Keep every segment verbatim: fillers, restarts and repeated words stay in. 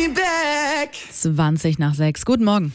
me back. zwanzig nach sechs. Guten Morgen.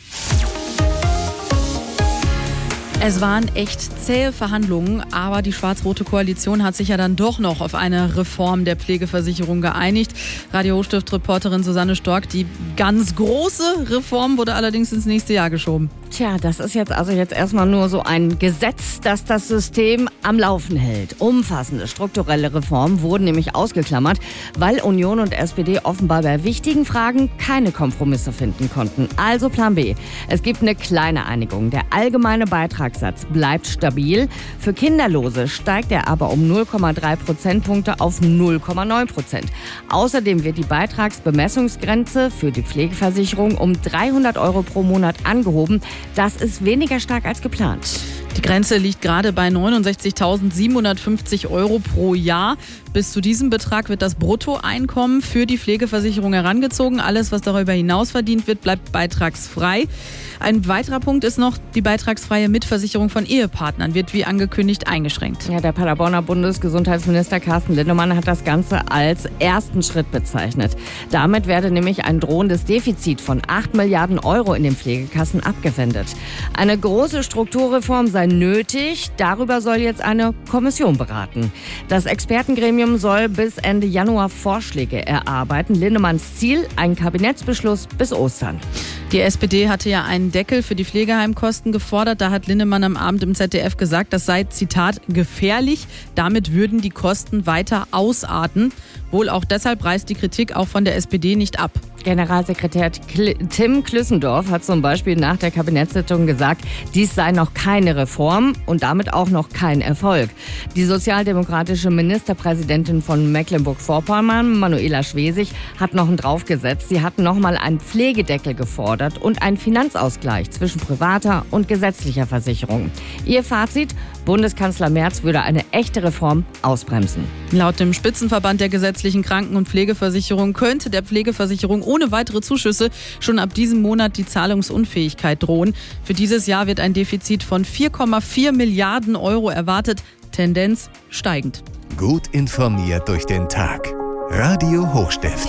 Es waren echt zähe Verhandlungen, aber die schwarz-rote Koalition hat sich ja dann doch noch auf eine Reform der Pflegeversicherung geeinigt. Radio Hochstift-Reporterin Susanne Stork, die ganz große Reform wurde allerdings ins nächste Jahr geschoben. Tja, das ist jetzt also jetzt erstmal nur so ein Gesetz, das das System am Laufen hält. Umfassende strukturelle Reformen wurden nämlich ausgeklammert, weil Union und S P D offenbar bei wichtigen Fragen keine Kompromisse finden konnten. Also Plan B. Es gibt eine kleine Einigung. Der allgemeine Beitragssatz bleibt stabil. Für Kinderlose steigt er aber um null Komma drei Prozentpunkte auf null Komma neun Prozent. Außerdem wird die Beitragsbemessungsgrenze für die Pflegeversicherung um dreihundert Euro pro Monat angehoben. Das ist weniger stark als geplant. Die Grenze liegt gerade bei neunundsechzigtausendsiebenhundertfünfzig Euro pro Jahr. Bis zu diesem Betrag wird das Bruttoeinkommen für die Pflegeversicherung herangezogen. Alles, was darüber hinaus verdient wird, bleibt beitragsfrei. Ein weiterer Punkt ist noch, die beitragsfreie Mitversicherung von Ehepartnern wird wie angekündigt eingeschränkt. Ja, der Paderborner Bundesgesundheitsminister Carsten Linnemann hat das Ganze als ersten Schritt bezeichnet. Damit werde nämlich ein drohendes Defizit von acht Milliarden Euro in den Pflegekassen abgewendet. Eine große Strukturreform sei nötig. Darüber soll jetzt eine Kommission beraten. Das Expertengremium soll bis Ende Januar Vorschläge erarbeiten. Linnemanns Ziel, ein Kabinettsbeschluss bis Ostern. Die S P D hatte ja einen Deckel für die Pflegeheimkosten gefordert. Da hat Linnemann am Abend im Z D F gesagt, das sei, Zitat, gefährlich. Damit würden die Kosten weiter ausarten. Wohl auch deshalb reißt die Kritik auch von der S P D nicht ab. Generalsekretär Tim Klüssendorf hat zum Beispiel nach der Kabinettssitzung gesagt, dies sei noch keine Reform und damit auch noch kein Erfolg. Die sozialdemokratische Ministerpräsidentin von Mecklenburg-Vorpommern, Manuela Schwesig, hat noch einen draufgesetzt. Sie hat noch mal einen Pflegedeckel gefordert und einen Finanzausgleich zwischen privater und gesetzlicher Versicherung. Ihr Fazit: Bundeskanzler Merz würde eine echte Reform ausbremsen. Laut dem Spitzenverband der gesetzlichen Kranken- und Pflegeversicherung könnte der Pflegeversicherung ohne weitere Zuschüsse schon ab diesem Monat die Zahlungsunfähigkeit drohen. Für dieses Jahr wird ein Defizit von vier Komma vier Milliarden Euro erwartet. Tendenz steigend. Gut informiert durch den Tag. Radio Hochstift.